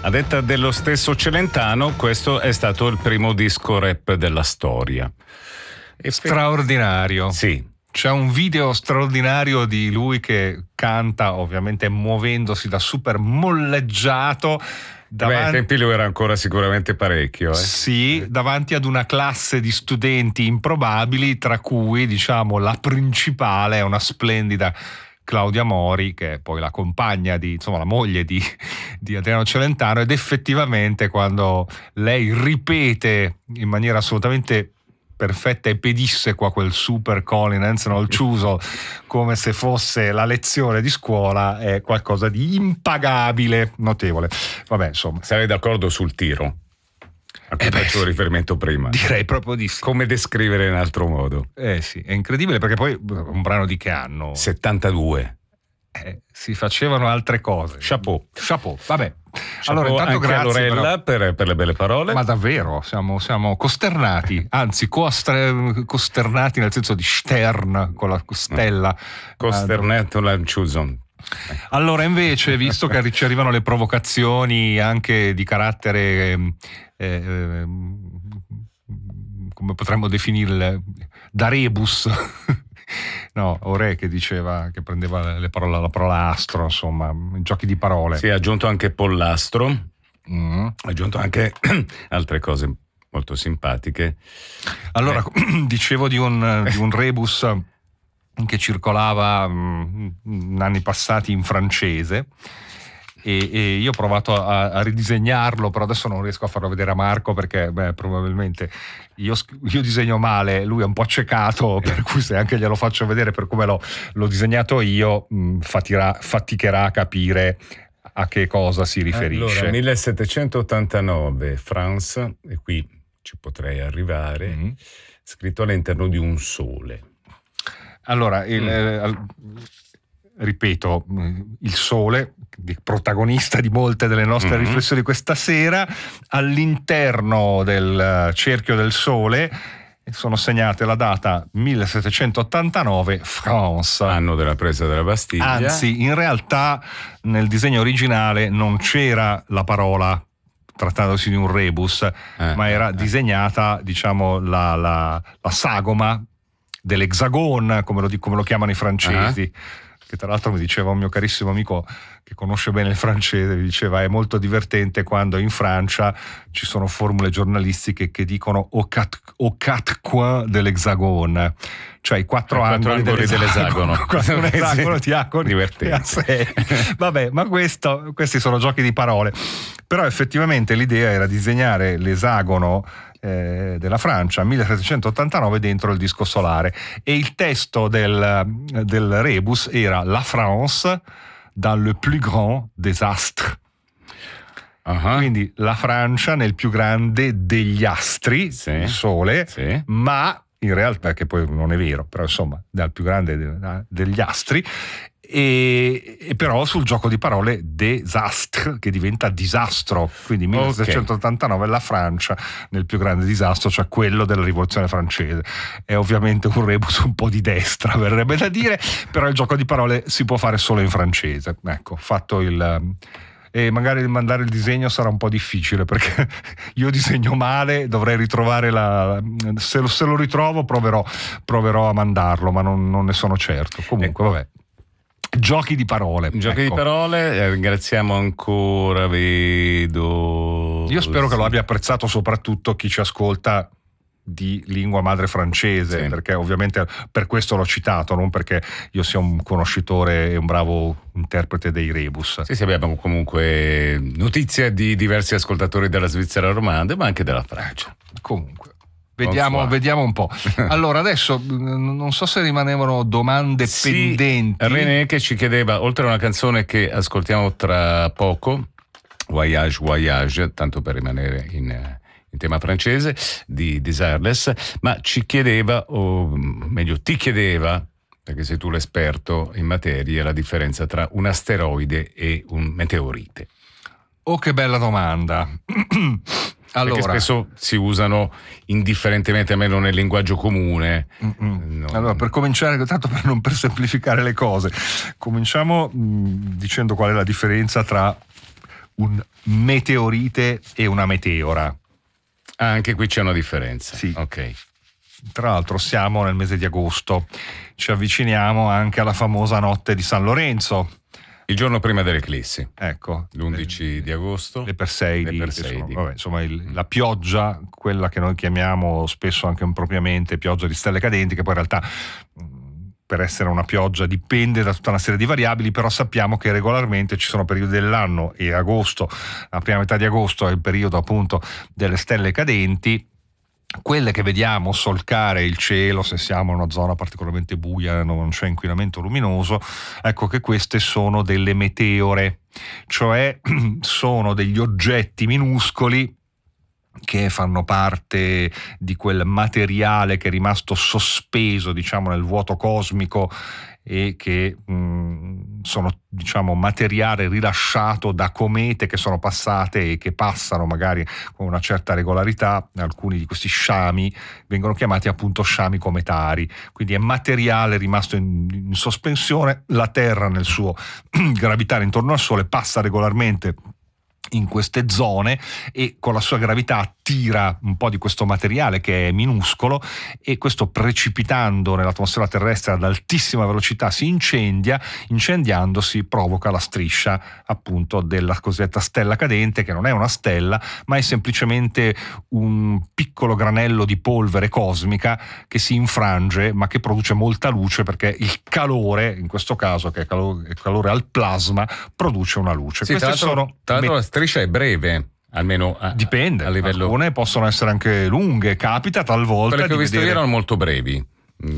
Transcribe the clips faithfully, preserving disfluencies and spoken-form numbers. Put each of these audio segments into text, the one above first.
A detta dello stesso Celentano, questo è stato il primo disco rap della storia. E straordinario. Sì. C'è un video straordinario di lui che canta, ovviamente muovendosi da super molleggiato. Davanti... Beh, ai tempi lui era ancora sicuramente parecchio. Eh? Sì, davanti ad una classe di studenti improbabili, tra cui, diciamo, la principale è una splendida Claudia Mori, che è poi la compagna di, insomma, la moglie di, di Adriano Celentano, ed effettivamente quando lei ripete in maniera assolutamente perfetta e pedissequa quel super Collins nel chiuso come se fosse la lezione di scuola, è qualcosa di impagabile, notevole. Vabbè, insomma, sarei d'accordo sul tiro a cui eh faccio beh, riferimento prima. Direi proprio di sì. Come descrivere in altro modo? Eh sì, è incredibile, perché poi un brano di che anno? settantadue. Eh, si facevano altre cose. Chapeau. Chapeau, vabbè. Chapeau, allora, intanto anche grazie a Lorella per, per le belle parole. Ma davvero, siamo, siamo costernati, anzi costre, costernati nel senso di Stern con la stella. Costernato lanciuso. Allora, invece, visto che ci arrivano le provocazioni anche di carattere eh, eh, come potremmo definirle, da rebus. No, Ore che diceva, che prendeva le parole, la parola astro, insomma, giochi di parole. Si è aggiunto anche pollastro, mm. ha aggiunto anche altre cose molto simpatiche. Allora, eh. dicevo di un, di un rebus che circolava mh, in anni passati in francese. E, e io ho provato a, a ridisegnarlo, però adesso non riesco a farlo vedere a Marco perché beh, probabilmente io, io disegno male, lui è un po' accecato, per cui se anche glielo faccio vedere per come l'ho, l'ho disegnato io mh, fatirà, faticherà a capire a che cosa si riferisce. Allora, millesettecentottantanove, France, e qui ci potrei arrivare, mm-hmm. scritto all'interno di un sole. Allora, il, mm. eh, ripeto, il sole, protagonista di molte delle nostre mm-hmm. riflessioni questa sera, all'interno del cerchio del sole sono segnate la data millesettecentottantanove, France, anno della presa della Bastiglia. Anzi, in realtà nel disegno originale non c'era la parola, trattandosi di un rebus, eh, ma era eh. disegnata, diciamo, la, la, la sagoma dell'hexagon, come lo, come lo chiamano i francesi. Uh-huh. Che tra l'altro mi diceva un mio carissimo amico che conosce bene il francese, mi diceva è molto divertente quando in Francia ci sono formule giornalistiche che dicono au quatre, au quatre coins dell'hexagone, cioè i quattro, I angoli, quattro angoli dell'esagono, dell'esagono. Un esagono ti angoli divertente. Vabbè, ma questo, questi sono giochi di parole, però effettivamente l'idea era disegnare l'esagono Eh, della Francia millesettecentottantanove dentro il disco solare, e il testo del, del rebus era La France dans le plus grand désastre. Uh-huh. Quindi la Francia nel più grande degli astri, sì, il sole, sì. Ma in realtà, che poi non è vero, però insomma dal più grande de, degli astri, e, e però sul gioco di parole désastre, che diventa disastro, quindi millesettecentottantanove okay. La Francia nel più grande disastro, cioè quello della rivoluzione francese. È ovviamente un rebus un po' di destra, verrebbe da dire, però il gioco di parole si può fare solo in francese. Ecco, fatto il... E magari mandare il disegno sarà un po' difficile perché io disegno male, dovrei ritrovare la... se lo, se lo ritrovo proverò, proverò a mandarlo, ma non, non ne sono certo. Comunque vabbè, giochi di parole. Giochi ecco. di parole, ringraziamo ancora, vedo... Io spero che lo abbia apprezzato soprattutto chi ci ascolta di lingua madre francese, sì. Perché ovviamente per questo l'ho citato, non perché io sia un conoscitore e un bravo interprete dei rebus. Sì, sì, abbiamo comunque notizie di diversi ascoltatori della Svizzera romanda, ma anche della Francia. Comunque vediamo, vediamo un po'. Allora adesso non so se rimanevano domande sì, pendenti. René che ci chiedeva, oltre a una canzone che ascoltiamo tra poco, Voyage Voyage, tanto per rimanere in in tema francese, di Desireless, ma ci chiedeva, o meglio ti chiedeva, perché sei tu l'esperto in materia, la differenza tra un asteroide e un meteorite. Oh, che bella domanda. Allora, perché spesso si usano indifferentemente, almeno nel linguaggio comune. Non... Allora, per cominciare, tanto per non per semplificare le cose, cominciamo mh, dicendo qual è la differenza tra un meteorite e una meteora. Ah, anche qui c'è una differenza. Sì. Ok. Tra l'altro siamo nel mese di agosto, ci avviciniamo anche alla famosa notte di San Lorenzo. Il giorno prima dell'eclissi. Ecco. l'undici le, di agosto. Le Perseidi. Le Perseidi. Sono, vabbè, insomma, il, la pioggia, quella che noi chiamiamo spesso anche impropriamente pioggia di stelle cadenti, che poi in realtà per essere una pioggia dipende da tutta una serie di variabili, però sappiamo che regolarmente ci sono periodi dell'anno, e agosto, la prima metà di agosto è il periodo appunto delle stelle cadenti, quelle che vediamo solcare il cielo se siamo in una zona particolarmente buia, non c'è inquinamento luminoso. Ecco che queste sono delle meteore, cioè sono degli oggetti minuscoli che fanno parte di quel materiale che è rimasto sospeso, diciamo, nel vuoto cosmico, e che mh, sono, diciamo, materiale rilasciato da comete che sono passate e che passano magari con una certa regolarità. Alcuni di questi sciami vengono chiamati appunto sciami cometari, quindi è materiale rimasto in, in sospensione. La Terra nel suo gravitare intorno al Sole passa regolarmente in queste zone e con la sua gravità attira un po' di questo materiale che è minuscolo, e questo, precipitando nell'atmosfera terrestre ad altissima velocità, si incendia. Incendiandosi provoca la striscia appunto della cosiddetta stella cadente, che non è una stella ma è semplicemente un piccolo granello di polvere cosmica che si infrange ma che produce molta luce, perché il calore, in questo caso che è calore, è calore al plasma, produce una luce. Sì, Queste tra l'altro, sono tra l'altro la striscia è breve, almeno a, dipende, a livello. Alcune possono essere anche lunghe, capita talvolta. Quelle che ho di visto vedere... io erano molto brevi.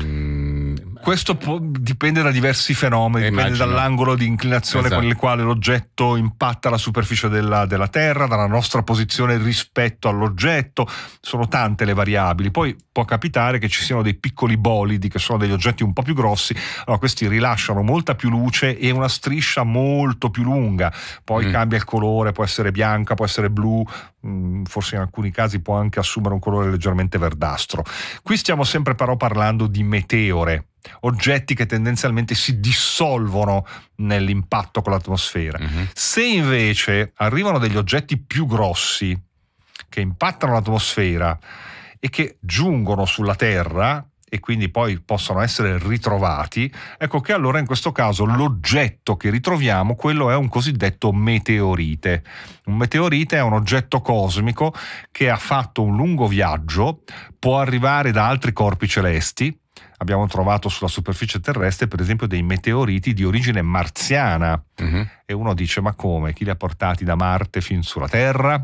Mm. Questo può, dipende da diversi fenomeni, eh, dipende immagino. dall'angolo di inclinazione Esatto. con il quale l'oggetto impatta la superficie della, della Terra, dalla nostra posizione rispetto all'oggetto. Sono tante le variabili. Poi può capitare che ci siano dei piccoli bolidi, che sono degli oggetti un po' più grossi. Allora, questi rilasciano molta più luce e una striscia molto più lunga. Poi Mm. cambia il colore, può essere bianca, può essere blu, mh, forse in alcuni casi può anche assumere un colore leggermente verdastro. Qui stiamo sempre però parlando di meteore, oggetti che tendenzialmente si dissolvono nell'impatto con l'atmosfera. Mm-hmm. Se invece arrivano degli oggetti più grossi che impattano l'atmosfera e che giungono sulla Terra e quindi poi possono essere ritrovati, ecco che allora in questo caso l'oggetto che ritroviamo, quello è un cosiddetto meteorite. Un meteorite è un oggetto cosmico che ha fatto un lungo viaggio, può arrivare da altri corpi celesti. Abbiamo trovato sulla superficie terrestre, per esempio, dei meteoriti di origine marziana. Mm-hmm. E uno dice: ma come? Chi li ha portati da Marte fin sulla Terra?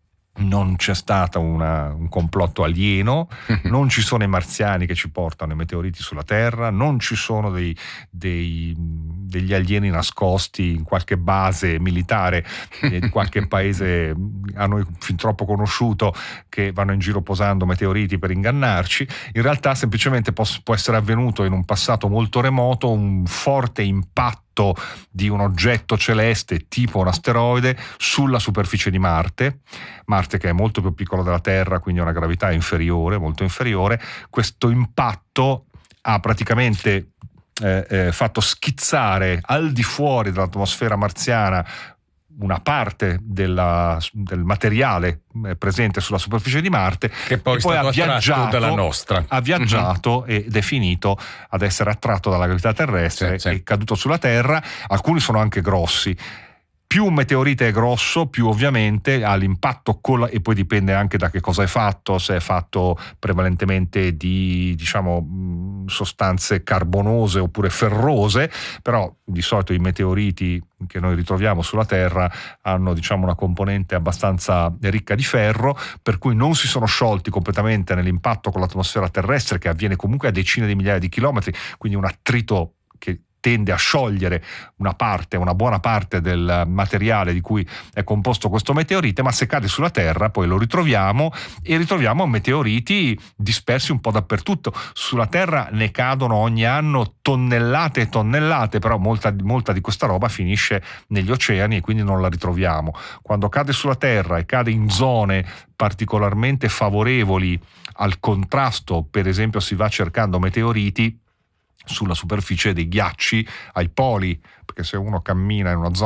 Non c'è stato una, un complotto alieno, non ci sono i marziani che ci portano i meteoriti sulla Terra, non ci sono dei, dei, degli alieni nascosti in qualche base militare di qualche paese a noi fin troppo conosciuto che vanno in giro posando meteoriti per ingannarci. In realtà semplicemente può, può essere avvenuto in un passato molto remoto un forte impatto di un oggetto celeste tipo un asteroide sulla superficie di Marte. Marte che è molto più piccolo della Terra, quindi ha una gravità inferiore, molto inferiore. Questo impatto ha praticamente eh, eh, fatto schizzare al di fuori dell'atmosfera marziana una parte della, del materiale presente sulla superficie di Marte, che poi, e poi ha viaggiato dalla nostra. ha viaggiato mm-hmm. ed è finito ad essere attratto dalla gravità terrestre, sì, è sì. caduto sulla Terra. Alcuni sono anche grossi. Più un meteorite è grosso, più ovviamente ha l'impatto con la, e poi dipende anche da che cosa è fatto, se è fatto prevalentemente di, diciamo, sostanze carbonose oppure ferrose, però di solito i meteoriti che noi ritroviamo sulla Terra hanno, diciamo, una componente abbastanza ricca di ferro, per cui non si sono sciolti completamente nell'impatto con l'atmosfera terrestre, che avviene comunque a decine di migliaia di chilometri, quindi un attrito che tende a sciogliere una parte, una buona parte del materiale di cui è composto questo meteorite, ma se cade sulla Terra poi lo ritroviamo e ritroviamo meteoriti dispersi un po' dappertutto. Sulla Terra ne cadono ogni anno tonnellate e tonnellate, però molta, molta di questa roba finisce negli oceani e quindi non la ritroviamo. Quando cade sulla Terra e cade in zone particolarmente favorevoli al contrasto, per esempio si va cercando meteoriti sulla superficie dei ghiacci ai poli, perché se uno cammina in una zona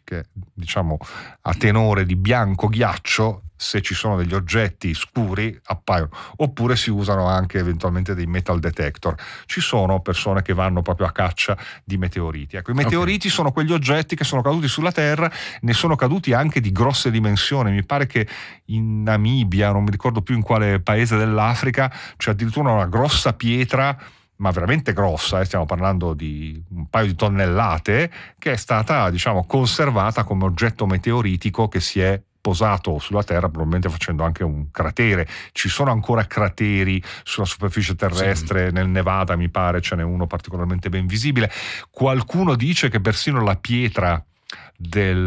che diciamo a tenore di bianco ghiaccio, se ci sono degli oggetti scuri appaiono, oppure si usano anche eventualmente dei metal detector. Ci sono persone che vanno proprio a caccia di meteoriti. Ecco, i meteoriti okay. sono quegli oggetti che sono caduti sulla Terra, ne sono caduti anche di grosse dimensioni. Mi pare che in Namibia, non mi ricordo più in quale paese dell'Africa, c'è addirittura una grossa pietra, ma veramente grossa, eh, stiamo parlando di un paio di tonnellate, che è stata, diciamo, conservata come oggetto meteoritico che si è posato sulla Terra, probabilmente facendo anche un cratere. Ci sono ancora crateri sulla superficie terrestre, sì. Nel Nevada mi pare ce n'è uno particolarmente ben visibile. Qualcuno dice che persino la pietra del,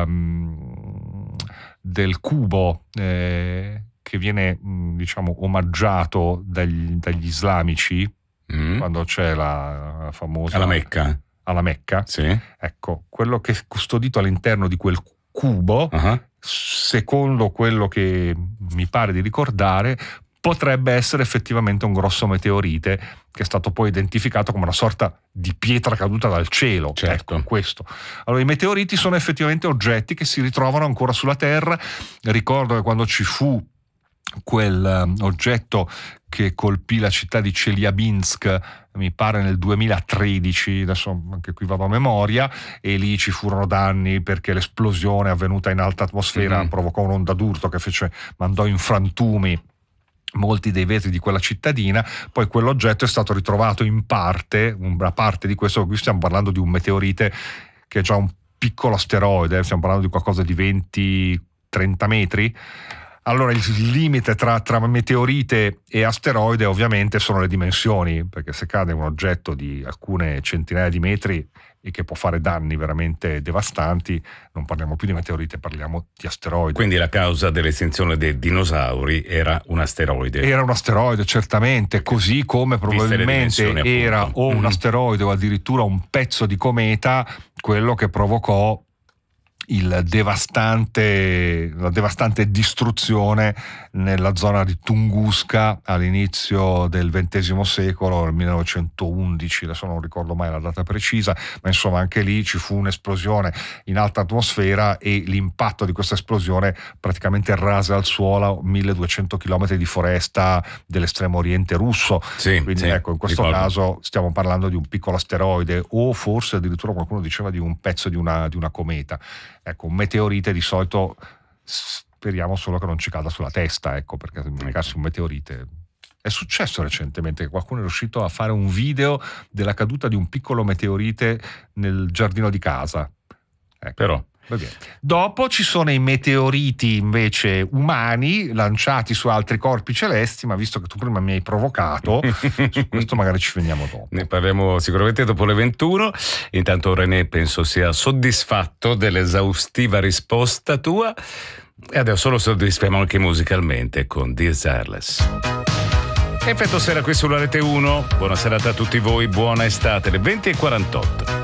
um, del cubo eh, che viene mh, diciamo omaggiato dagli, dagli islamici, mm. quando c'è la, la famosa alla Mecca, alla Mecca sì. Ecco, quello che è custodito all'interno di quel cubo, uh-huh. secondo quello che mi pare di ricordare, potrebbe essere effettivamente un grosso meteorite che è stato poi identificato come una sorta di pietra caduta dal cielo. Certo. Ecco, questo. Allora, i meteoriti sono effettivamente oggetti che si ritrovano ancora sulla Terra. Ricordo che quando ci fu quel um, oggetto che colpì la città di Chelyabinsk, mi pare nel duemilatredici, adesso anche qui vado a memoria, e lì ci furono danni perché l'esplosione avvenuta in alta atmosfera mm-hmm. provocò un'onda d'urto che fece, mandò in frantumi molti dei vetri di quella cittadina. Poi quell'oggetto è stato ritrovato in parte, una parte di questo, qui stiamo parlando di un meteorite che è già un piccolo asteroide, stiamo parlando di qualcosa di venti trenta metri. Allora il limite tra, tra meteorite e asteroide ovviamente sono le dimensioni, perché se cade un oggetto di alcune centinaia di metri e che può fare danni veramente devastanti, non parliamo più di meteorite, parliamo di asteroide. Quindi la causa dell'estinzione dei dinosauri era un asteroide? Era un asteroide, certamente, così come probabilmente era o un mm-hmm. asteroide o addirittura un pezzo di cometa quello che provocò il devastante, la devastante distruzione nella zona di Tunguska all'inizio del ventesimo secolo, nel millenovecentoundici, adesso non ricordo mai la data precisa, ma insomma anche lì ci fu un'esplosione in alta atmosfera e l'impatto di questa esplosione praticamente rase al suolo milleduecento chilometri di foresta dell'estremo oriente russo. Sì, quindi sì, ecco, in questo ricordo. caso stiamo parlando di un piccolo asteroide o forse addirittura qualcuno diceva di un pezzo di una, di una cometa. Ecco, un meteorite di solito speriamo solo che non ci cada sulla testa, ecco, perché se mi cassi un meteorite. È successo recentemente che qualcuno è riuscito a fare un video della caduta di un piccolo meteorite nel giardino di casa. Ecco. Però dopo ci sono i meteoriti invece umani lanciati su altri corpi celesti, ma visto che tu prima mi hai provocato, su questo magari ci veniamo dopo. Ne parleremo sicuramente dopo le ventuno. Intanto René penso sia soddisfatto dell'esaustiva risposta tua e adesso lo soddisfiamo anche musicalmente con Desireless. Effetto sera qui sulla Rete uno. Buona serata a tutti voi, buona estate, le venti e quarantotto.